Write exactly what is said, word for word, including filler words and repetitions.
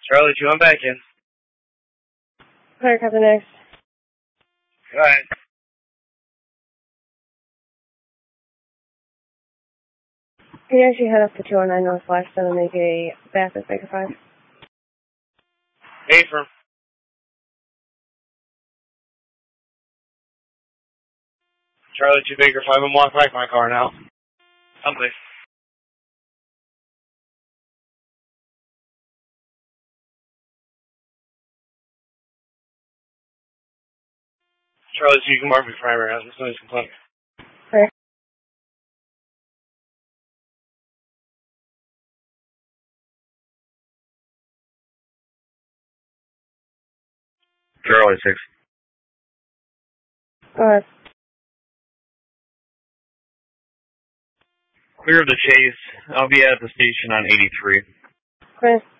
Charlie two, I'm back in. Clear, Captain X. Go ahead. Can you actually head up to two oh nine North Flagstone and make a bath at Baker five? Affirm. Charlie two, Baker five, I'm walking back my car now. I'm clear. Charlie two, you can mark me primary. I was just doing some complaint. Clear. Charlie six. Go ahead. Clear of the chase. I'll be at the station on eighty-three. Clear.